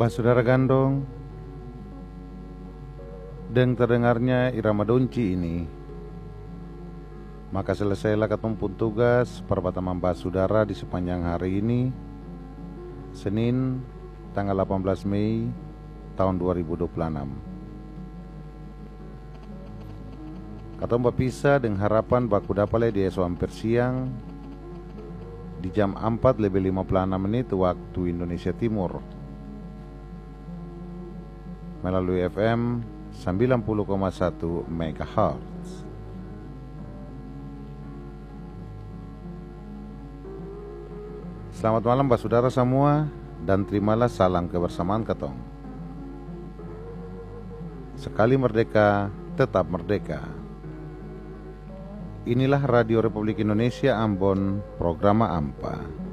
Bah saudara gandong, dengan terdengarnya irama donci ini, maka selesailah katong pun tugas perbataan bah saudara di sepanjang hari ini, Senin tanggal 18 Mei tahun 2026. Katong berpisah dengan harapan baku dapat di esok hampir siang di jam 4:56 waktu Indonesia Timur melalui FM 90,1 MHz. Selamat malam bah saudara semua, dan terimalah salam kebersamaan katong. Sekali merdeka, tetap merdeka. Inilah Radio Republik Indonesia Ambon, Programa AMPA.